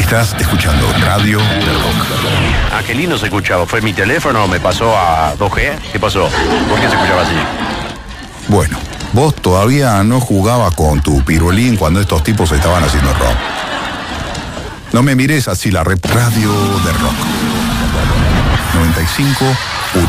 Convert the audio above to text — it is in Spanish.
Estás escuchando Radio del Rock. Angelino se escuchaba. ¿Fue mi teléfono? ¿Me pasó a 2G? ¿Qué pasó? ¿Por qué se escuchaba así? Bueno, vos todavía no jugabas con tu pirulín cuando estos tipos estaban haciendo rock. No me mires así, la Radio del Rock. 95.1.